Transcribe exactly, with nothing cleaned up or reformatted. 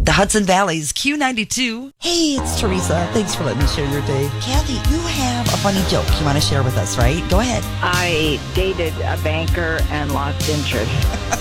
the Hudson Valley's Q ninety-two. Hey, it's Teresa. Thanks for letting me share your day. Kathy, you have a funny joke you want to share with us, right? Go ahead. I dated a banker and lost interest.